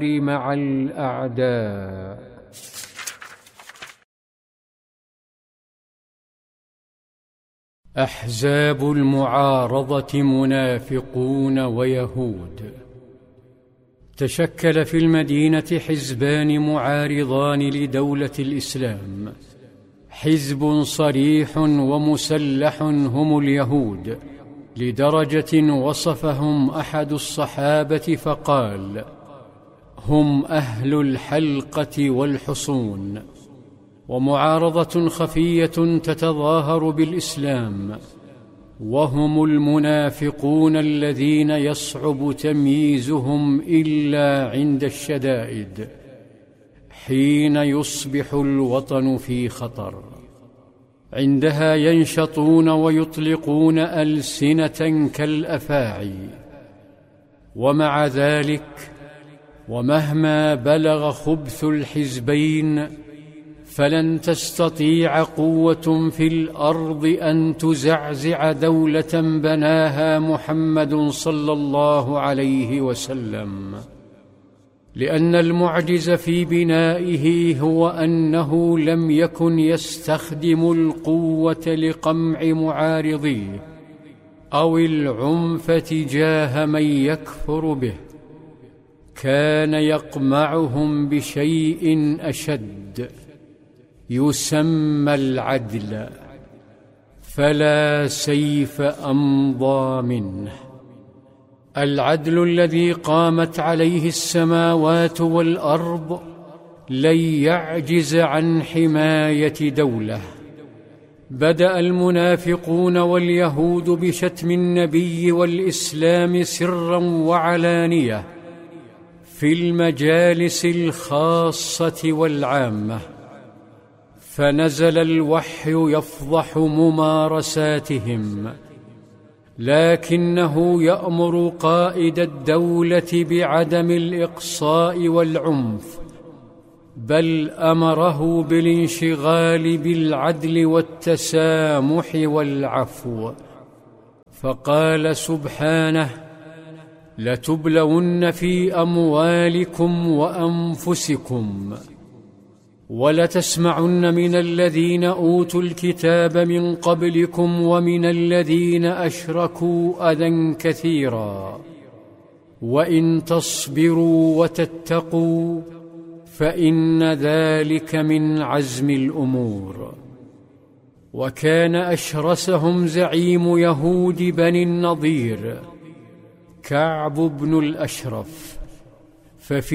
مع الأعداء. أحزاب المعارضة منافقون ويهود. تشكل في المدينة حزبان معارضان لدولة الإسلام، حزب صريح ومسلح هم اليهود، لدرجة وصفهم أحد الصحابة فقال: هم أهل الحلقة والحصون. ومعارضة خفية تتظاهر بالإسلام، وهم المنافقون الذين يصعب تمييزهم إلا عند الشدائد، حين يصبح الوطن في خطر. عندها ينشطون ويطلقون ألسنة كالأفاعي. ومع ذلك، ومهما بلغ خبث الحزبين، فلن تستطيع قوة في الأرض أن تزعزع دولة بناها محمد صلى الله عليه وسلم، لأن المعجز في بنائه هو أنه لم يكن يستخدم القوة لقمع معارضيه أو العنف تجاه من يكفر به، كان يقمعهم بشيء أشد يسمى العدل، فلا سيف أمضى منه. العدل الذي قامت عليه السماوات والأرض لن يعجز عن حماية دولة. بدأ المنافقون واليهود بشتم النبي والإسلام سرا وعلانية، في المجالس الخاصة والعامة، فنزل الوحي يفضح ممارساتهم، لكنه يأمر قائد الدولة بعدم الإقصاء والعنف، بل أمره بالانشغال بالعدل والتسامح والعفو. فقال سبحانه: لتبلون في أموالكم وأنفسكم ولتسمعن من الذين أوتوا الكتاب من قبلكم ومن الذين أشركوا أذى كثيرا، وإن تصبروا وتتقوا فإن ذلك من عزم الأمور. وكان أشرسهم زعيم يهود بني النضير، كعب بن الأشرف، ففي